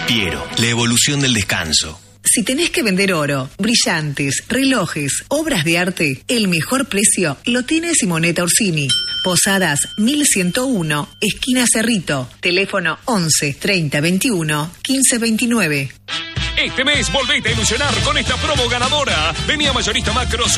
Piero, la evolución del descanso. Si tenés que vender oro, brillantes, relojes, obras de arte, el mejor precio lo tiene Simonetta Orsini. Posadas 1101, esquina Cerrito. Teléfono 11 30 21 15 29. Este mes volvete a ilusionar con esta promo ganadora. Vení a Mayorista Macro